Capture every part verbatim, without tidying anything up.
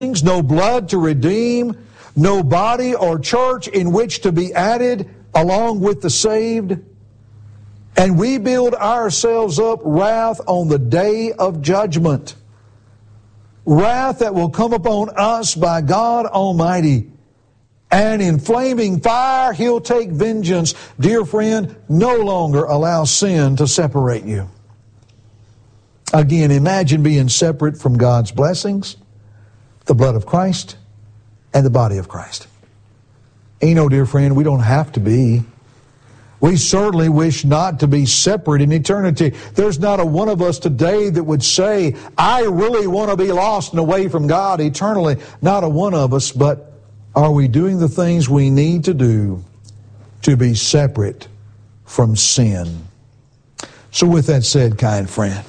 no blood to redeem, no body or church in which to be added along with the saved. And we build ourselves up wrath on the day of judgment. Wrath that will come upon us by God Almighty. And in flaming fire, He'll take vengeance. Dear friend, no longer allow sin to separate you. Again, imagine being separate from God's blessings, the blood of Christ, and the body of Christ. And you know, dear friend, we don't have to be. We certainly wish not to be separate in eternity. There's not a one of us today that would say, I really want to be lost and away from God eternally. Not a one of us, but are we doing the things we need to do to be separate from sin? So with that said, kind friend,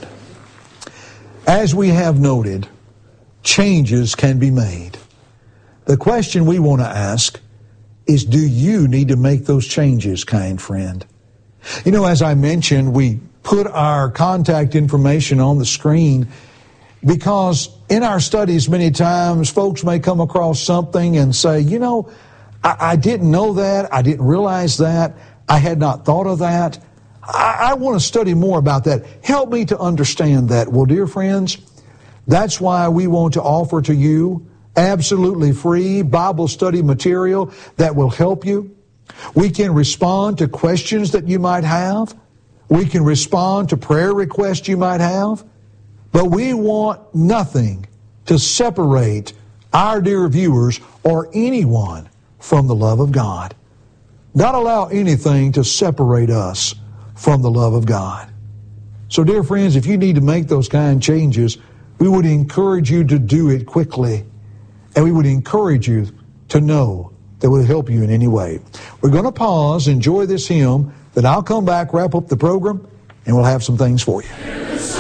as we have noted, changes can be made. The question we want to ask is, do you need to make those changes, kind friend? You know, as I mentioned, we put our contact information on the screen because in our studies many times folks may come across something and say, you know, I, I didn't know that, I didn't realize that, I had not thought of that. I, I want to study more about that. Help me to understand that. Well, dear friends, that's why we want to offer to you absolutely free Bible study material that will help you. We can respond to questions that you might have. We can respond to prayer requests you might have. But we want nothing to separate our dear viewers or anyone from the love of God. Not allow anything to separate us from the love of God. So, dear friends, if you need to make those kind of changes, we would encourage you to do it quickly. And we would encourage you to know that will help you in any way. We're going to pause, enjoy this hymn, then I'll come back, wrap up the program, and we'll have some things for you.